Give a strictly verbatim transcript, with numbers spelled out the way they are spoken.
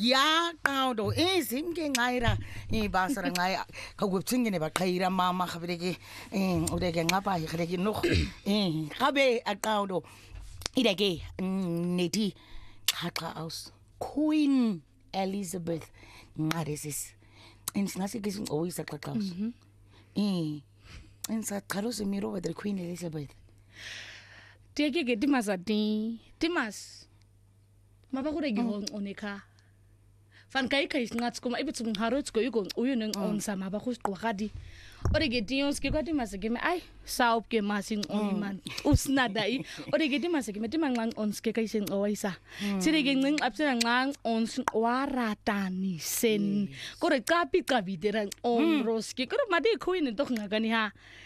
ya qawdo izimke nqaira ibasara nqaya ka gwebtsingene ba qhaira mama khabeleke eh o de ke ngapa hireke no eh gabe a qawdo ideke neti xaxa aus Queen Elizabeth ngadesis insingase ke sinqoyisa xaxa aus eh insa qalo semiro with the Queen Elizabeth Teke ke Timas ati Timas Maba gore ke go oneka Fan kai kai ngats kuma ibitsu ngharotsko yugo uyu neng on sama ba go siqwagadi ore ke Timas ke kwa Timas ke me ai saop ke masin on man usnada I ore ke Timas ke me timanqang on ske kai sen owaisa sire ke ncing absena nqang on waratani sen gore qapi qabiterang on roski gore made Queen to ngakani ha